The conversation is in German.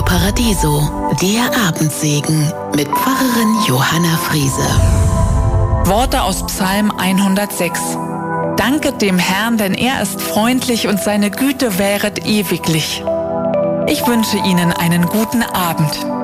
Paradiso, der Abendsegen mit Pfarrerin Johanna Friese. Worte aus Psalm 106. Danket dem Herrn, denn er ist freundlich und seine Güte währet ewiglich. Ich wünsche Ihnen einen guten Abend.